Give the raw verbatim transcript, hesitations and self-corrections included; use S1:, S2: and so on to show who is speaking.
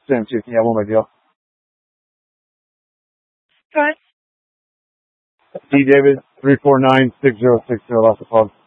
S1: Sam Chicken. Yeah, one more deal.
S2: Good.
S1: D. David, three four nine, six zero six zero, lost the phone.